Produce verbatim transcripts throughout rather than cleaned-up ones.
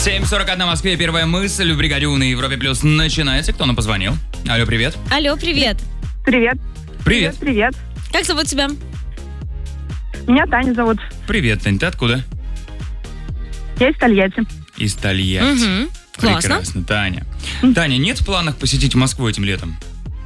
семь сорок один в Москве. Первая мысль в бригаде У на Европе Плюс начинается. Кто нам позвонил? Алло, привет. Алло, привет. Привет. Привет. Привет. Как зовут тебя? Меня Таня зовут. Привет, Тань, ты откуда? Я из Тольятти. Из Тольятти. Угу. Классно. Прекрасно, Таня. Таня, нет в планах посетить Москву этим летом?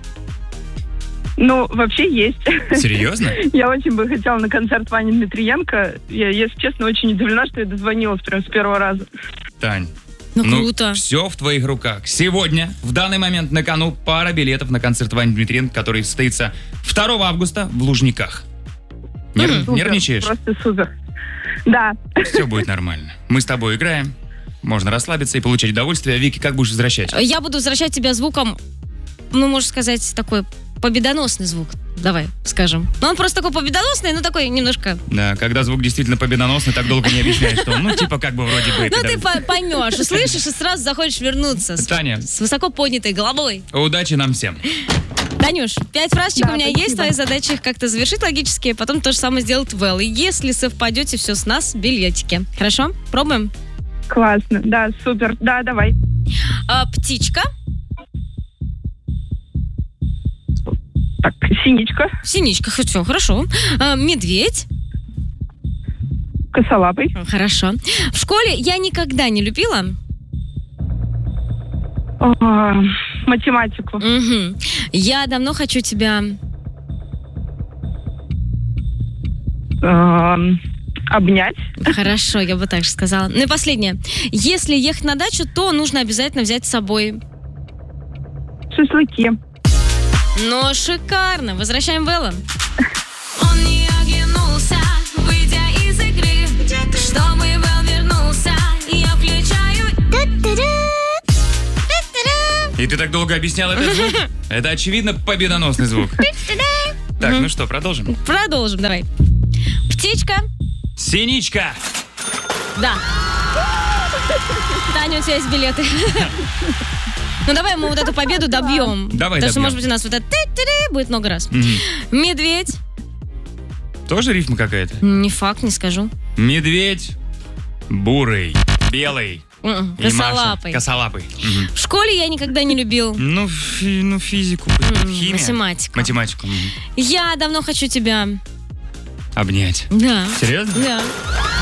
Ну, вообще есть. Серьезно? Я очень бы хотела на концерт Вани Дмитриенко. Я, если честно, очень удивлена, что я дозвонилась прям с первого раза. Тань, Ну, круто. все в твоих руках. Сегодня, в данный момент, на кону пара билетов на концерт Вани Дмитриенко, который состоится второго августа в Лужниках. Нер- Супер, Нервничаешь? Просто супер. Да. Все будет нормально. Мы с тобой играем. Можно расслабиться и получать удовольствие. Вики, как будешь возвращать? Я буду возвращать тебя звуком, ну, можно сказать, такой победоносный звук. Давай, скажем. Ну, он просто такой победоносный, но такой немножко... Да, когда звук действительно победоносный, так долго не объясняешь, что он, ну, типа, как бы вроде бы... Ну, да. ты по- поймешь, услышишь и сразу захочешь вернуться. С, Таня. с высоко поднятой головой. Удачи нам всем. Танюш, пять фразочек Да, у меня спасибо. есть. Твоя задача их как-то завершить логически, а потом то же самое сделать Вэл. И если совпадете, все с нас, билетики. Хорошо? Пробуем? Классно. Да, супер. Да, давай. А, птичка. Так, синичка. Синичка, все, хорошо. А, медведь. Косолапый. Хорошо. В школе я никогда не любила. А, математику. Мгм. Я давно хочу тебя... А, обнять. Хорошо, я бы так же сказала. Ну и последнее. Если ехать на дачу, то нужно обязательно взять с собой... Шашлыки. Но шикарно. Возвращаем Вэлла. Он не оглянулся, выйдя из игры. Чтобы Вэл вернулся, я включаю. И ты так долго объяснял этот звук? Это, очевидно, победоносный звук. Так, ну что, продолжим? Продолжим, давай. Птичка. Синичка! Да. Таня, у тебя есть билеты. Ну давай мы вот эту победу добьем. Давай Потому что, добьем. может быть, у нас вот это ты-ты-ты будет много раз. Мгм. Медведь. Тоже рифма какая-то? Не факт, не скажу. Медведь бурый, белый. М-м, И Маша. Косолапый. Косолапый. Мгм. В школе я никогда не любил. Ну, фи- ну, физику, химия. Математика. Математику. Мгм. Я давно хочу тебя. Обнять. Да. Серьезно? Да.